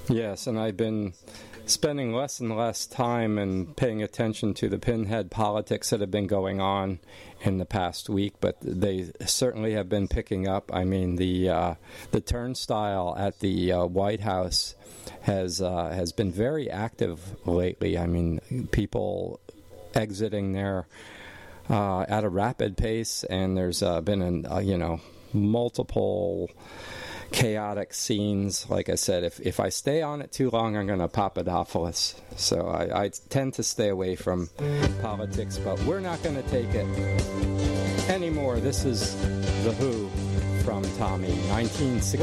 Yes, and I've been spending less and less time and paying attention to the pinhead politics that have been going on in the past week, but they certainly have been picking up. I mean, the turnstile at the White House has been very active lately. I mean, people exiting there at a rapid pace, and there's been multiple chaotic scenes. Like I said, if I stay on it too long, I'm going to Papadopoulos. So I tend to stay away from politics, but we're not going to take it anymore. This is The Who from Tommy, 1960.